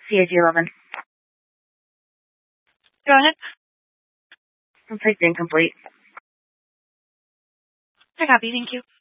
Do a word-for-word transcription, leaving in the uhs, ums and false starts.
C A G eleven. Go ahead. Complete incomplete. I copy. Thank you.